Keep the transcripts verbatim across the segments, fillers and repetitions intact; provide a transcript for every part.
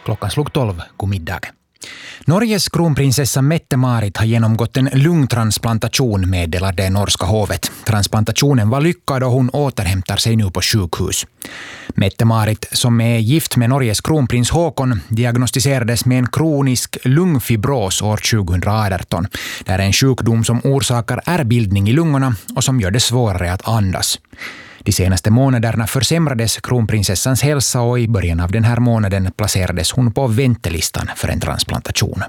Klockan slog tolv, god middag. Norges kronprinsessa Mette-Marit har genomgått en lungtransplantation, meddelar det norska hovet. Transplantationen var lyckad och hon återhämtar sig nu på sjukhus. Mette-Marit, som är gift med Norges kronprins Håkon, diagnostiserades med en kronisk lungfibros år tjugohundraarton. Det är en sjukdom som orsakar ärrbildning i lungorna och som gör det svårare att andas. De senaste månaderna försämrades kronprinsessans hälsa och i början av den här månaden placerades hon på väntelistan för en transplantation.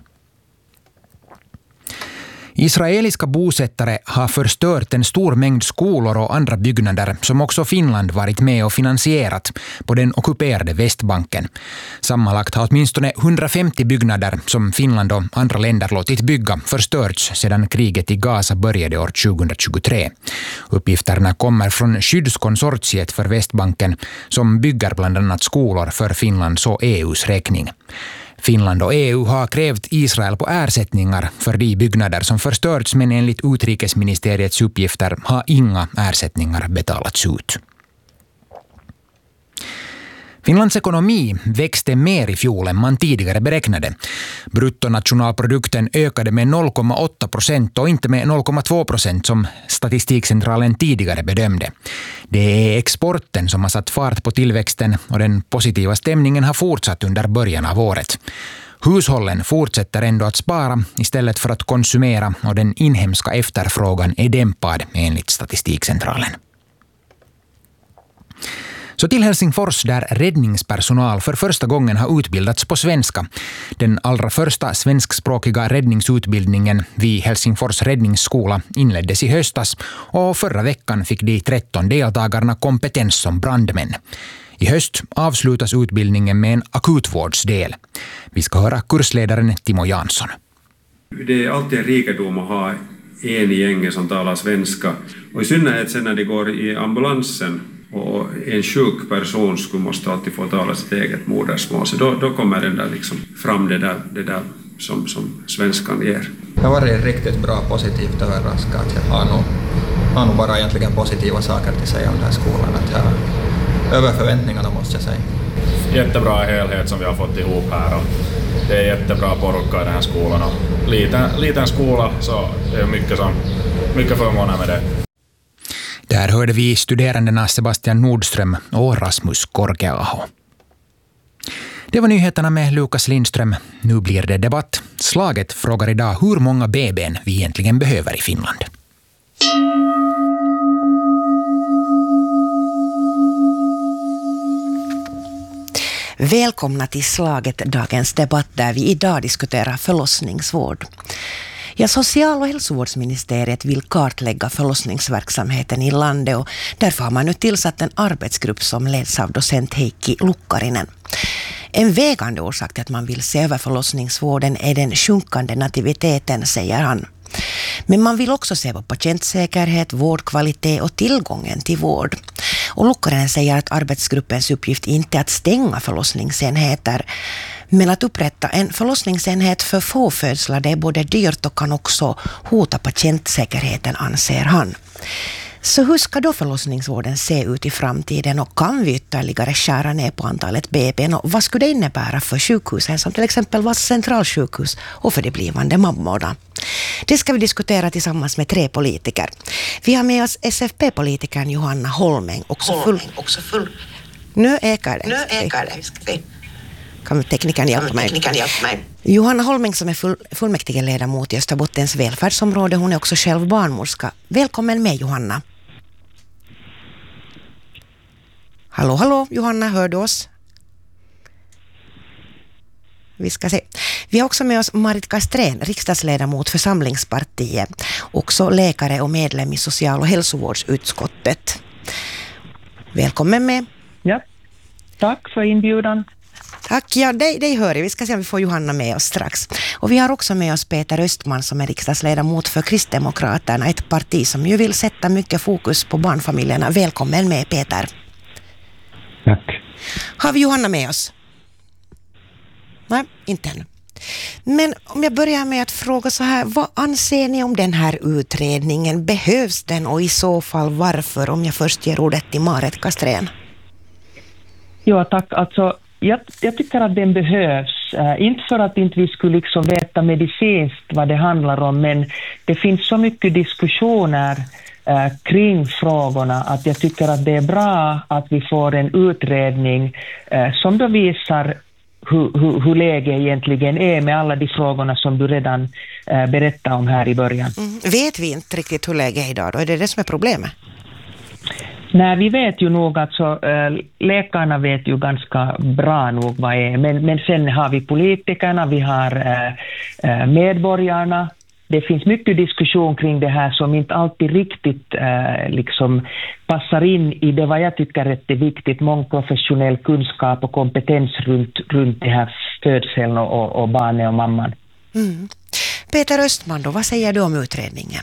Israeliska bosättare har förstört en stor mängd skolor och andra byggnader som också Finland varit med och finansierat på den ockuperade Västbanken. Sammanlagt har åtminstone hundrafemtio byggnader som Finland och andra länder låtit bygga förstörts sedan kriget i Gaza började år tjugohundratjugotre. Uppgifterna kommer från skyddskonsortiet för Västbanken som bygger bland annat skolor för Finlands och E U:s räkning. Finland och E U har krävt Israel på ersättningar för de byggnader som förstörts, men enligt utrikesministeriets uppgifter har inga ersättningar betalats ut. Finlands ekonomi växte mer i fjol än man tidigare beräknade. Bruttonationalprodukten ökade med noll komma åtta procent och inte med noll komma två procent som Statistikcentralen tidigare bedömde. Det är exporten som har satt fart på tillväxten och den positiva stämningen har fortsatt under början av året. Hushållen fortsätter ändå att spara istället för att konsumera och den inhemska efterfrågan är dämpad enligt Statistikcentralen. Så till Helsingfors där räddningspersonal för första gången har utbildats på svenska. Den allra första svenskspråkiga räddningsutbildningen vid Helsingfors räddningsskola inleddes i höstas och förra veckan fick de tretton deltagarna kompetens som brandmän. I höst avslutas utbildningen med en akutvårdsdel. Vi ska höra kursledaren Timo Jansson. Det är alltid en rikedom att ha en i gänget som talar svenska. Och i synnerhet sen när det går i ambulansen och en sjuk person skulle måste alltid få tala sitt eget modersmål. Så då, då kommer den där liksom fram det där, det där som, som svenskan ger. Det har varit riktigt bra, positivt överraskat. Jag har nog, har nog bara egentligen positiva saker till säga om den här skolan. Att jag, över förväntningarna måste jag säga. Jättebra helhet som vi har fått ihop här. Och det är jättebra porukka i den här skolan. Och liten, liten skola, så det är mycket, som, mycket förmåner med det. Där hörde vi studerandena Sebastian Nordström och Rasmus Korkeaho. Det var nyheterna med Lukas Lindström. Nu blir det debatt. Slaget frågar idag hur många B B:n vi egentligen behöver i Finland. Välkomna till Slaget, dagens debatt där vi idag diskuterar förlossningsvård. Ja, social- och hälsovårdsministeriet vill kartlägga förlossningsverksamheten i landet och därför har man nu tillsatt en arbetsgrupp som leds av docent Heikki Lukkarinen. En vägande orsak till att man vill se över förlossningsvården är den sjunkande nativiteten, säger han. Men man vill också se på patientsäkerhet, vårdkvalitet och tillgången till vård. Och Lukkarinen säger att arbetsgruppens uppgift inte är att stänga förlossningsenheter, men att upprätta en förlossningsenhet för få födslar, det är både dyrt och kan också hota patientsäkerheten, anser han. Så hur ska då förlossningsvården se ut i framtiden och kan vi ytterligare skära ner på antalet B B:n och vad skulle det innebära för sjukhusen som till exempel Vasa centralsjukhus och för de blivande mammorna? Det ska vi diskutera tillsammans med tre politiker. Vi har med oss S F P-politikern Johanna Holmeng, också full... Holmeng, också full... Nu ökar det. Nu ökar det. Kan tekniken hjälpa mig? Tekniken hjälpa mig. Johanna Holmeng som är full, fullmäktige ledamot i Österbottens välfärdsområde. Hon är också själv barnmorska. Välkommen med, Johanna. Hallå, hallå, Johanna, hör du oss? Vi ska se. Vi har också med oss Marit Castrén, riksdagsledamot för Samlingspartiet. Också läkare och medlem i social- och hälsovårdsutskottet. Välkommen med. Ja, tack för inbjudan. Tack, ja, det, det hör jag. Vi ska se om vi får Johanna med oss strax. Och vi har också med oss Peter Östman som är riksdagsledamot för Kristdemokraterna, ett parti som ju vill sätta mycket fokus på barnfamiljerna. Välkommen med, Peter. Tack. Har vi Johanna med oss? Nej, inte ännu. Men om jag börjar med att fråga så här, vad anser ni om den här utredningen? Behövs den och i så fall varför? Om jag först ger ordet till Marit Castrén. Ja, tack. Alltså, jag, jag tycker att den behövs. Uh, inte för att inte vi skulle liksom veta medicinskt vad det handlar om, men det finns så mycket diskussioner uh, kring frågorna att jag tycker att det är bra att vi får en utredning uh, som då visar hur, hur, hur läget egentligen är med alla de frågorna som du redan uh, berättade om här i början. Mm. Vet vi inte riktigt hur läget är idag då? Är det det som är problemet? Nej, vi vet ju nog att så, äh, läkarna vet ju ganska bra nog vad är, men, men sen har vi politikerna, vi har äh, medborgarna. Det finns mycket diskussion kring det här som inte alltid riktigt äh, liksom passar in i det vad jag tycker är viktigt, mångprofessionell kunskap och kompetens runt, runt det här födseln och, och barnet och mamman. Mm. Peter Östman då, vad säger du om utredningen?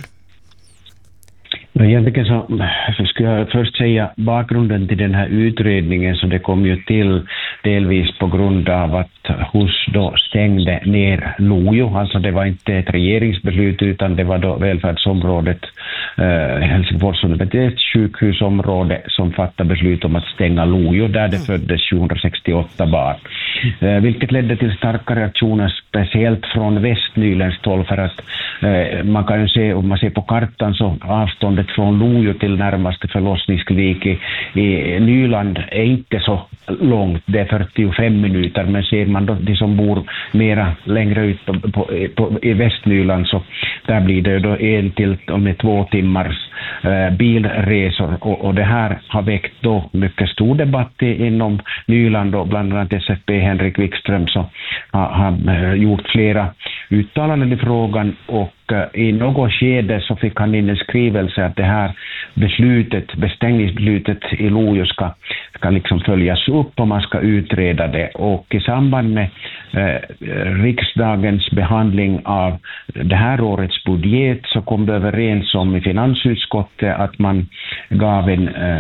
Egentligen så, så skulle jag först säga bakgrunden till den här utredningen, så det kom ju till delvis på grund av att H U S då stängde ner Lojo. Alltså det var inte ett regeringsbeslut utan det var då välfärdsområdet, eh, Helsingfors universitetssjukhusområde som fattade beslut om att stänga Lojo där det föddes tjugohundrasextioåtta barn. Eh, vilket ledde till starka reaktioner speciellt från Västnylands håll, för att eh, man kan ju se, om man ser på kartan så avståndet från Lojo till närmaste förlossningsklinik i, i Nyland är inte så långt, det är fyrtiofem minuter, men ser man då de som bor mera längre ut på, på, på, i Västnyland, så där blir det då en till med två timmars eh, bilresor, och, och det här har väckt då mycket stor debatt i, inom Nyland, och bland annat S F P Henrik Wikström så har, har gjort flera uttalanden i frågan, och i något skede så fick han in en skrivelse att det här beslutet, bestängningsbeslutet i Lojo ska, ska liksom följas upp och man ska utreda det. Och i samband med eh, riksdagens behandling av det här årets budget så kom det överens om i finansutskottet att man gav en eh,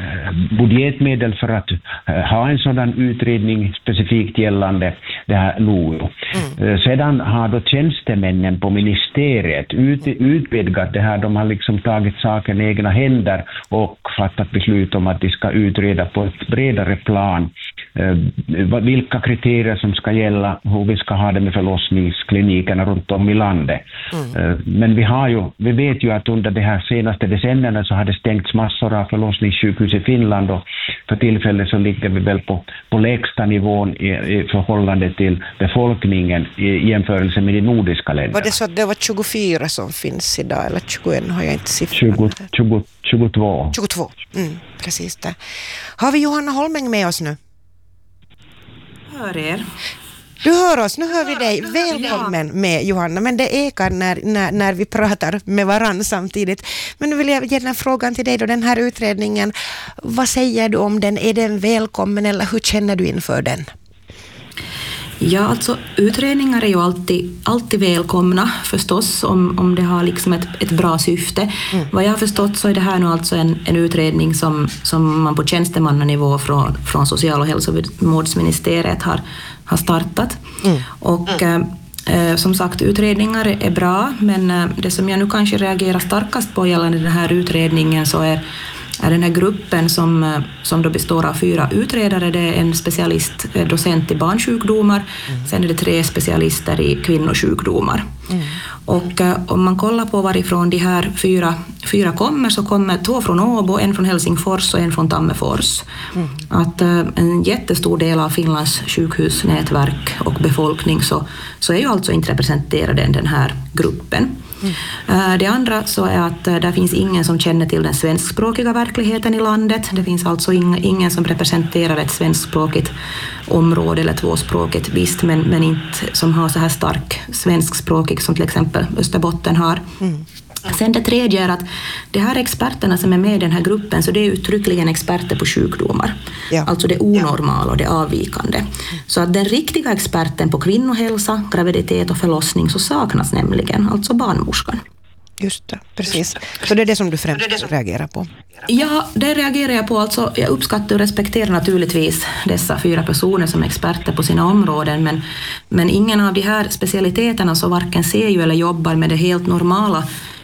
budgetmedel för att eh, ha en sådan utredning specifikt gällande det här Lojo. Mm. Eh, sedan har då tjänstemännen på ministeriet Ut, utvidgat det här. De har liksom tagit saken i egna händer och fattat beslut om att de ska utreda på ett bredare plan eh, vilka kriterier som ska gälla, hur vi ska ha det med förlossningsklinikerna runt om i landet. Mm. Eh, men vi har ju, vi vet ju att under de här senaste decennierna så har det stängts massor av förlossningssjukhus i Finland, och för tillfället så ligger vi väl på, på lägsta nivån i, i förhållande till befolkningen i jämförelse med de nordiska länderna. Var det så att det var tjugofyra som finns idag, eller tjugoett har jag inte siffrorna? tjugo, tjugo, tjugotvå. tjugotvå, mm, precis det. Har vi Johanna Holmeng med oss nu? Hör er. Du hör oss, nu hör vi dig. Välkommen med Johanna, men det ekar när, när, när vi pratar med varann samtidigt. Men nu vill jag ge den här frågan till dig då, den här utredningen. Vad säger du om den? Är den välkommen eller hur känner du inför den? Ja, alltså utredningar är ju alltid, alltid välkomna förstås om, om det har liksom ett, ett bra syfte. Mm. Vad jag har förstått så är det här nu alltså en, en utredning som, som man på tjänstemannanivå från, från social- och hälsovårdsministeriet har, har startat. Mm. Och mm. Eh, som sagt, utredningar är bra, men eh, det som jag nu kanske reagerar starkast på gällande den här utredningen så är är den här gruppen som, som då består av fyra utredare. Det är en specialist, docent i barnsjukdomar. Mm. Sen är det tre specialister i kvinnosjukdomar. Mm. Och om man kollar på varifrån de här fyra, fyra kommer så kommer två från Åbo, en från Helsingfors och en från Tammerfors. Mm. Att en jättestor del av Finlands sjukhusnätverk och befolkning så, så är ju alltså inte representerade i den här gruppen. Mm. Det andra så är att där finns ingen som känner till den svenskspråkiga verkligheten i landet. Det finns alltså ingen som representerar ett svenskspråkigt område eller tvåspråkigt, visst, men, men inte som har så här stark svenskspråkig som till exempel Österbotten har. Mm. Sen det tredje är att de här experterna som är med i den här gruppen, så det är uttryckligen experter på sjukdomar. Ja. Alltså det onormala och det avvikande. Så att den riktiga experten på kvinnohälsa, graviditet och förlossning så saknas nämligen, alltså barnmorskan. Just det, precis. Så det är det som du främst reagerar på? Ja, det reagerar jag på. Alltså, jag uppskattar och respekterar naturligtvis dessa fyra personer som är experter på sina områden, men, men ingen av de här specialiteterna så varken ser ju eller jobbar med det helt normala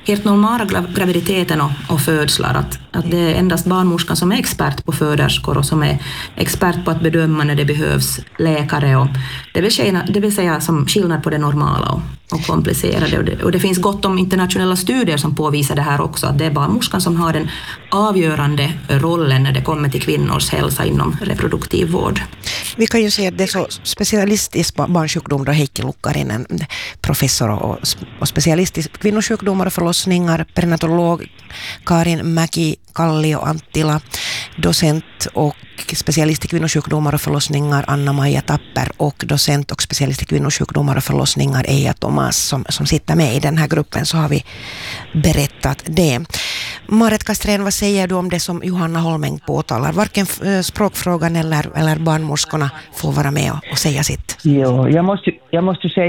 helt normala gra- graviditeten och, och födslar. Att, att det är endast barnmorskan som är expert på föderskor och som är expert på att bedöma när det behövs läkare. Och det, vill säga, det vill säga som skillnad på det normala och, och komplicerade. Och det, och det finns gott om internationella studier som påvisar det här också. Att det är barnmorskan som har den avgörande rollen när det kommer till kvinnors hälsa inom reproduktiv vård. Vi kan ju säga att det är så specialist i barnsjukdom då Heikki Lukkarinen, professor och, och specialist i kvinnosjukdomar och förlossningar, perinatolog Karin Mäki-Kallio-Anttila, docent och specialist i kvinnosjukdomar och förlossningar Anna-Maja Tapper och docent och specialist i kvinnosjukdomar och förlossningar Eija Thomas som, som sitter med i den här gruppen, så har vi berättat det. Marit Castrén, vad säger du om det som Johanna Holmeng påtalar? Varken språkfrågan eller, eller barnmorskorna får vara med och, och säga sitt. Jo, jag måste, jag måste säga